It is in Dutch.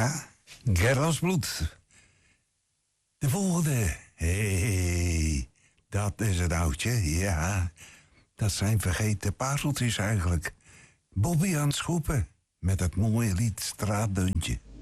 Ja, Gerlo's bloed. De volgende. Hey, dat is het oudje, ja. Dat zijn vergeten pareltjes eigenlijk. Bobby aan het schoepen met het mooie lied Straatdeuntje.